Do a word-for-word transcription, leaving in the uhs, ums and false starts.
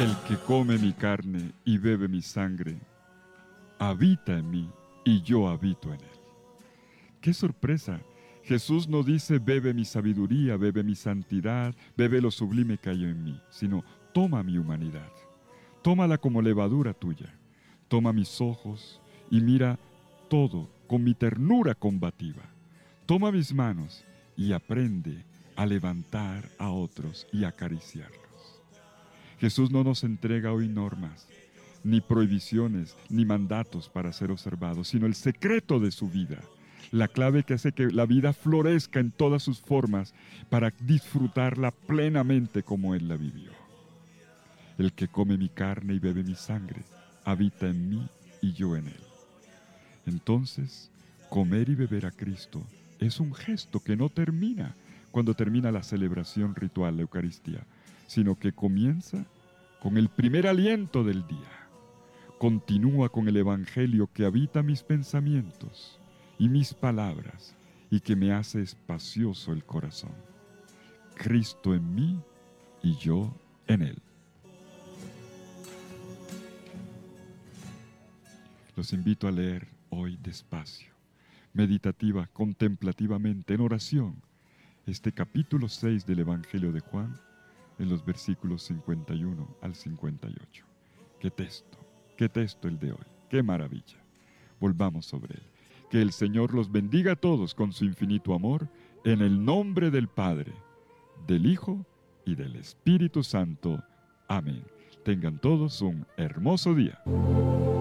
El que come mi carne y bebe mi sangre, habita en mí y yo habito en él. ¡Qué sorpresa! Jesús no dice, bebe mi sabiduría, bebe mi santidad, bebe lo sublime que hay en mí, sino, toma mi humanidad. Tómala como levadura tuya. Toma mis ojos y mira todo con mi ternura combativa. Toma mis manos y aprende a levantar a otros y acariciarlos. Jesús no nos entrega hoy normas, ni prohibiciones, ni mandatos para ser observados, sino el secreto de su vida, la clave que hace que la vida florezca en todas sus formas para disfrutarla plenamente como Él la vivió. El que come mi carne y bebe mi sangre, habita en mí y yo en Él. Entonces, comer y beber a Cristo es un gesto que no termina cuando termina la celebración ritual, la Eucaristía, sino que comienza con el primer aliento del día. Continúa con el Evangelio que habita mis pensamientos y mis palabras y que me hace espacioso el corazón. Cristo en mí y yo en Él. Los invito a leer hoy despacio, meditativa, contemplativamente, en oración, este capítulo seis del Evangelio de Juan, en los versículos cincuenta y uno al cincuenta y ocho. ¡Qué texto! ¡Qué texto el de hoy! ¡Qué maravilla! Volvamos sobre él. Que el Señor los bendiga a todos con su infinito amor, en el nombre del Padre, del Hijo y del Espíritu Santo. Amén. Tengan todos un hermoso día.